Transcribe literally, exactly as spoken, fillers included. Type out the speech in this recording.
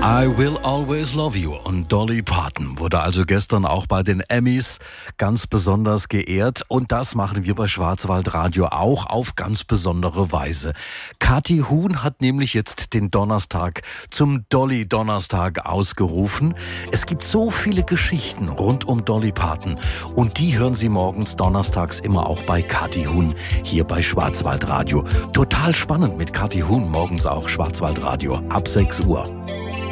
I Will Always Love You und Dolly Parton wurde also gestern auch bei den Emmys ganz besonders geehrt und das machen wir bei Schwarzwaldradio auch auf ganz besondere Weise. Kathi Huhn hat nämlich jetzt den Donnerstag zum Dolly-Donnerstag ausgerufen. Es gibt so viele Geschichten rund um Dolly Parton und die hören Sie morgens donnerstags immer auch bei Kathi Huhn hier bei Schwarzwaldradio. Total spannend mit Kathi Huhn morgens auch Schwarzwaldradio ab sechs Uhr.